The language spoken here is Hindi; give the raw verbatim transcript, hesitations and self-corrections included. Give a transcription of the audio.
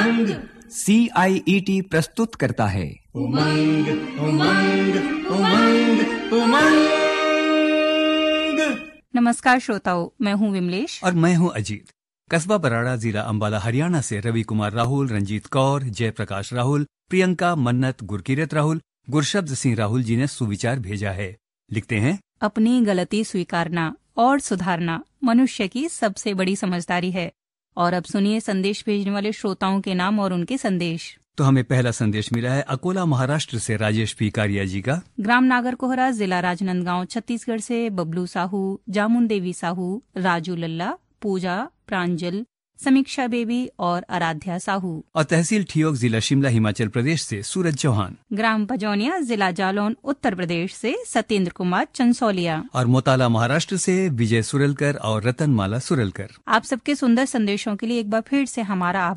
उमंग सी आई ई टी प्रस्तुत करता है उमंग उमंग उमंग उमंग। नमस्कार श्रोताओं, मैं हूं विमलेश और मैं हूं अजीत। कस्बा बराड़ा, जिला अंबाला, हरियाणा से रवि कुमार राहुल, रंजीत कौर, जयप्रकाश राहुल, प्रियंका, मन्नत, गुरकीरत राहुल, गुरशब्द सिंह राहुल जी ने सुविचार भेजा है। लिखते हैं, अपनी गलती स्वीकारना और सुधारना मनुष्य की सबसे बड़ी समझदारी है। और अब सुनिए संदेश भेजने वाले श्रोताओं के नाम और उनके संदेश। तो हमें पहला संदेश मिला है अकोला महाराष्ट्र से राजेश पी कारिया जी का। ग्राम नागर कोहरा, जिला राजनांदगांव, छत्तीसगढ़ से बबलू साहू, जामुन देवी साहू, राजू लल्ला, पूजा, प्रांजल, समीक्षा बेबी और आराध्या साहू। और तहसील ठियोग, जिला शिमला, हिमाचल प्रदेश से सूरज चौहान। ग्राम पजौनिया, जिला जालौन, उत्तर प्रदेश से सत्येंद्र कुमार चंसौलिया। और मोताला महाराष्ट्र से विजय सुरलकर और रतनमाला सुरलकर। आप सबके सुंदर संदेशों के लिए एक बार फिर से हमारा